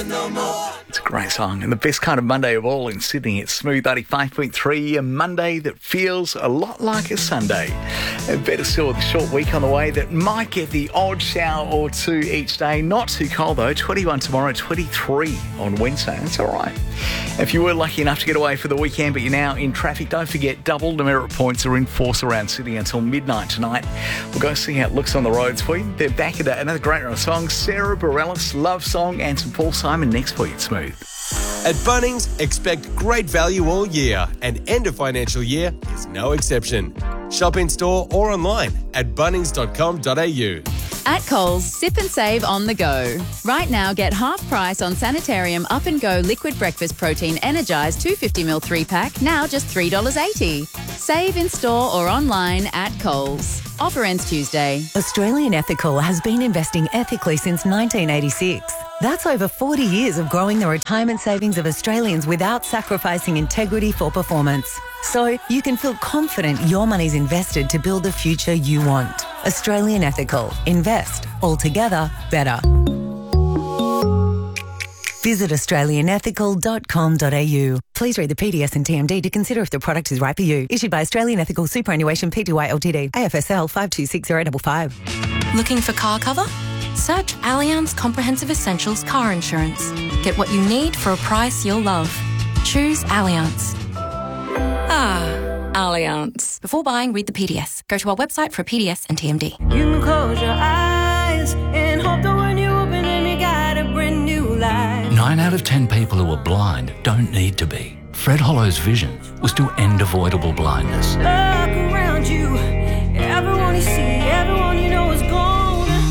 It's a great song, and the best kind of Monday of all in Sydney. It's Smooth 85.3, a Monday that feels a lot like a Sunday. And better still, with a short week on the way that might get the odd shower or two each day. Not too cold though, 21 tomorrow, 23 on Wednesday. That's all right. If you were lucky enough to get away for the weekend, but you're now in traffic, don't forget double demerit points are in force around Sydney until midnight tonight. We'll go see how it looks on the roads for you. They're back at another great round of songs. Sarah Bareilles, Love Song, and some Paul Simon next for you at Smooth. At Bunnings, expect great value all year, and end of financial year is no exception. Shop in store or online at bunnings.com.au. At Coles, sip and save on the go. Right now, get half price on Sanitarium Up and Go Liquid Breakfast Protein Energised 250ml 3-pack, now just $3.80. Save in store or online at Coles. Offer ends Tuesday. Australian Ethical has been investing ethically since 1986. That's over 40 years of growing the retirement savings of Australians without sacrificing integrity for performance. So you can feel confident your money's invested to build the future you want. Australian Ethical. Invest. Altogether better. Visit australianethical.com.au. Please read the PDS and TMD to consider if the product is right for you. Issued by Australian Ethical Superannuation Pty Ltd. AFSL 526055. Looking for car cover? Search Allianz Comprehensive Essentials Car Insurance. Get what you need for a price you'll love. Choose Allianz. Allianz. Before buying, read the PDS. Go to our website for a PDS and TMD. You can close your eyes and hope that when you open them, you got a brand new life. 9 out of 10 people who are blind don't need to be. Fred Hollow's vision was to end avoidable blindness. Look around you. Everyone you see, everyone you know is gone.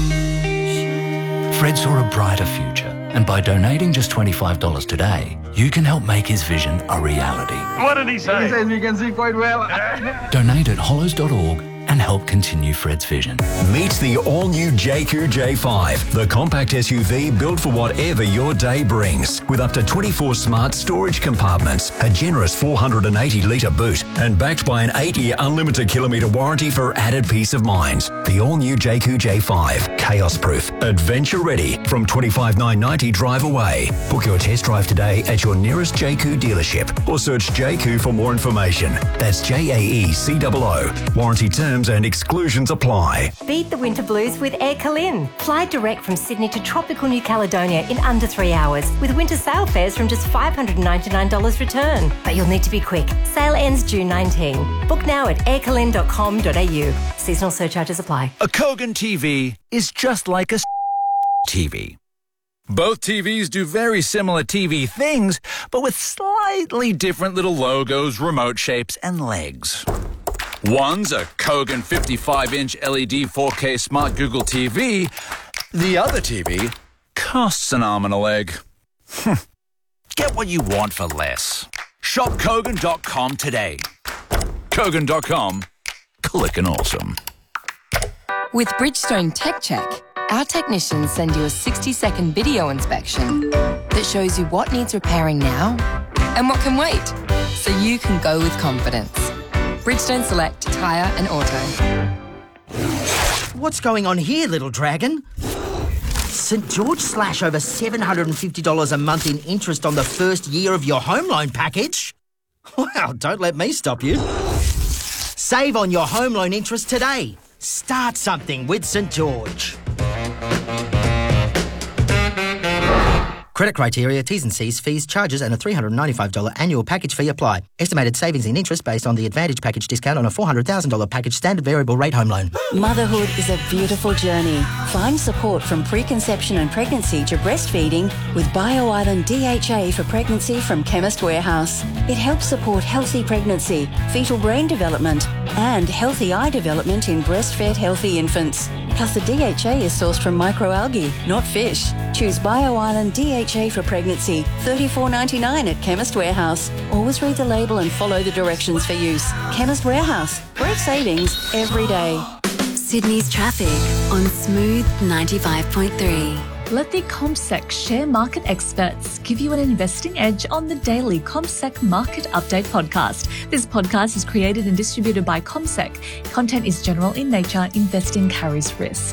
Fred saw a brighter future, and by donating just $25 today, you can help make his vision a reality. What did he say? He says you can see quite well. Donate at hollows.org and help continue Fred's vision. Meet the all-new JQ J5, the compact SUV built for whatever your day brings. With up to 24 smart storage compartments, a generous 480-litre boot, and backed by an 8-year unlimited kilometre warranty for added peace of mind. The all-new JQ J5, chaos-proof, adventure-ready, from $25,990 drive away. Book your test drive today at your nearest JQ dealership or search JQ for more information. That's JAECOO. Warranty terms and exclusions apply. Beat the winter blues with Air Calin. Fly direct from Sydney to tropical New Caledonia in under 3 hours with winter sail fares from just $599 return. But you'll need to be quick. Sale ends June 19. Book now at aircalin.com.au. Seasonal surcharges apply. A Kogan TV is just like a TV. Both TVs do very similar TV things, but with slightly different little logos, remote shapes, and legs. One's a Kogan 55-inch LED 4K Smart Google TV. The other TV costs an arm and a leg. Get what you want for less. Shop Kogan.com today. Kogan.com. Clickin' awesome. With Bridgestone Tech Check, our technicians send you a 60-second video inspection that shows you what needs repairing now and what can wait, so you can go with confidence. Bridgestone Select Tyre and Auto. What's going on here, little dragon? St George slash over $750 a month in interest on the first year of your home loan package? Well, don't let me stop you. Save on your home loan interest today. Start something with St George. Credit criteria, T's and C's, fees, charges and a $395 annual package fee apply. Estimated savings in interest based on the Advantage package discount on a $400,000 package standard variable rate home loan. Motherhood is a beautiful journey. Find support from preconception and pregnancy to breastfeeding with BioIsland DHA for pregnancy from Chemist Warehouse. It helps support healthy pregnancy, fetal brain development and healthy eye development in breastfed healthy infants. Plus the DHA is sourced from microalgae, not fish. Choose BioIsland DHA for pregnancy, $34.99 at Chemist Warehouse. Always read the label and follow the directions for use. Chemist Warehouse. Great savings every day. Sydney's traffic on Smooth 95.3. Let the CommSec share market experts give you an investing edge on the daily CommSec Market Update podcast. This podcast is created and distributed by CommSec. Content is general in nature. Investing carries risk.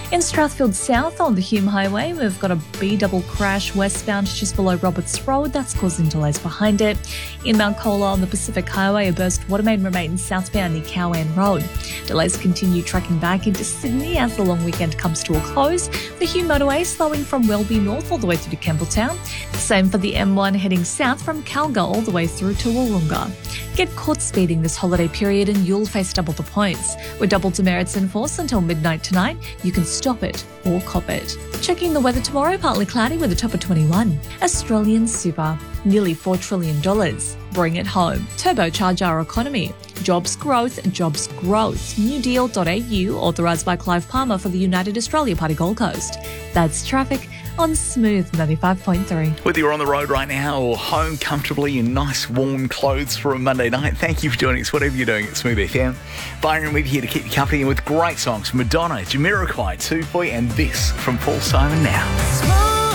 In Strathfield South on the Hume Highway, we've got a B-double crash westbound just below Roberts Road. That's causing delays behind it. In Mount Colah on the Pacific Highway, a burst water main remains southbound near Cowan Road. Delays continue tracking back into Sydney as the long weekend comes to a close. The Hume motorway slowing from Welby North all the way through to Campbelltown. Same for the M1 heading south from Calga all the way through to Wahroonga. Get caught speeding this holiday period and you'll face double the points. With double demerits in force until midnight tonight, you can stop it or cop it. Checking the weather tomorrow, partly cloudy with a top of 21. Australian Super, nearly $4 trillion. Bring it home. Turbocharge our economy. Jobs growth, jobs growth. NewDeal.au, authorised by Clive Palmer for the United Australia Party Gold Coast. That's traffic on Smooth 95.3. Whether you're on the road right now or home comfortably in nice warm clothes for a Monday night, thank you for joining us, whatever you're doing at Smooth FM. Byron with you here to keep you company and with great songs from Madonna, Jamiroquai, Tupoi, and this from Paul Simon now.